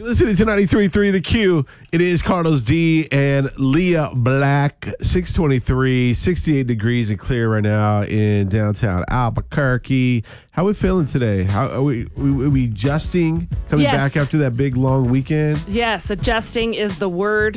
Listening to 93.3 The Q. It is Carlos D and Leah Black. 623, 68 degrees and clear right now in downtown Albuquerque. How are we feeling today? How are we adjusting? Coming back after that big long weekend? Yes, adjusting is the word.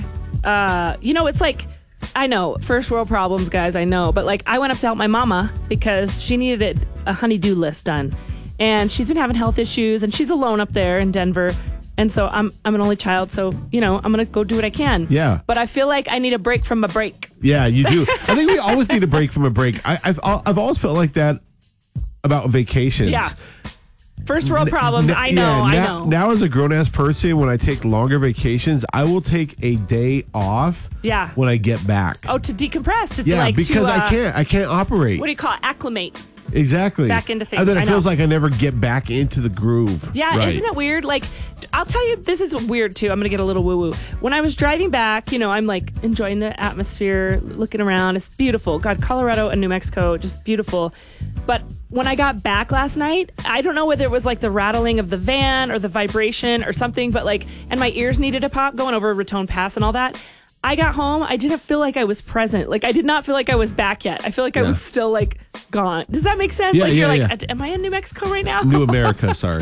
It's like, I know, first world problems, guys, I know. But like, I went up to help my mama because she needed a honey-do list done. And she's been having health issues, and she's alone up there in Denver. And so I'm an only child, so, I'm going to go do what I can. Yeah. But I feel like I need a break from a break. Yeah, you do. I think we always need a break from a break. I've always felt like that about vacations. Yeah. First world problems, I know. Now as a grown-ass person, when I take longer vacations, I will take a day off when I get back. Oh, to decompress. Because I can't operate. What do you call it? Acclimate. Exactly. Back into things. And then it feels like I never get back into the groove. Yeah, right. Isn't it weird? Like, I'll tell you, this is weird too. I'm going to get a little woo-woo. When I was driving back, I'm like enjoying the atmosphere, looking around. It's beautiful. God, Colorado and New Mexico, just beautiful. But when I got back last night, I don't know whether it was like the rattling of the van or the vibration or something, but and my ears needed to pop going over Raton Pass and all that. I got home. I didn't feel like I was present. Like, I did not feel like I was back yet. I feel like I was still gone. Does that make sense? Am I in New Mexico right now? New America, sorry.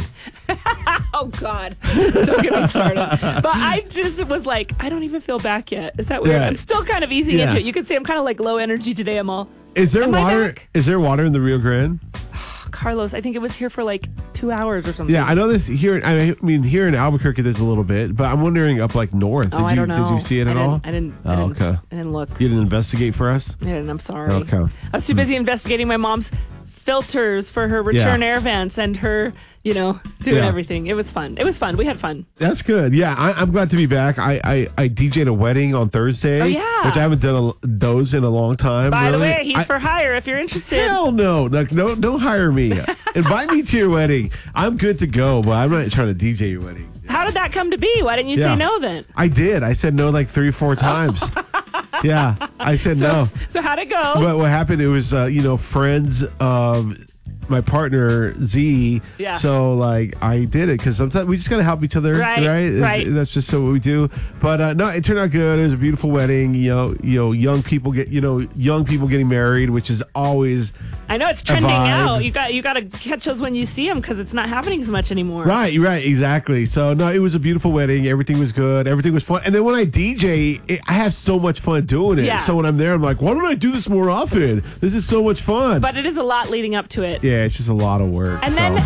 Oh, God. Don't get me started. But I just was like, I don't even feel back yet. Is that weird? Yeah. I'm still kind of easing into it. You could say I'm kind of low energy today. I'm all. Is there water? Is there water in the Rio Grande? Carlos, I think it was here for 2 hours or something. Yeah, I know this here. I mean, here in Albuquerque, there's a little bit, but I'm wondering up north. I don't know. Did you see it at all? I didn't. Okay. I didn't look. You didn't investigate for us? I didn't. I'm sorry. Okay. I was too busy investigating my mom's filters for her return air vents and her, doing everything. It was fun. We had fun. That's good. Yeah, I'm glad to be back. I DJ'd a wedding on Thursday. Oh, yeah. Which I haven't done those in a long time. By the way, he's for hire if you're interested. Hell no. No, don't hire me. Invite me to your wedding. I'm good to go, but I'm not trying to DJ your wedding. How did that come to be? Why didn't you say no then? I did. I said no 3 or 4 times. Yeah, I said no. So how'd it go? But what happened, it was, friends of my partner, Z. Yeah. So, I did it because sometimes we just got to help each other, right? That's just what we do. But, no, it turned out good. It was a beautiful wedding. Young people getting married, which is always I know it's trending out. You got to catch us when you see them because it's not happening so much anymore. Right, exactly. So, no, it was a beautiful wedding. Everything was good. Everything was fun. And then when I DJ, I have so much fun doing it. Yeah. So when I'm there, I'm like, why don't I do this more often? This is so much fun. But it is a lot leading up to it. Yeah, it's just a lot of work. And then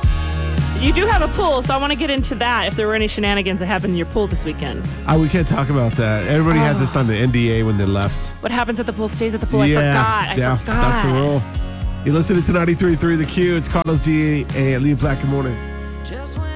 you do have a pool, so I want to get into that. If there were any shenanigans that happened in your pool this weekend. We can't talk about that. Everybody had this on the NDA when they left. What happens at the pool stays at the pool. I forgot. That's the rule. You listen to 93.3 The Q. It's Carlos D and Leah Black. Good morning.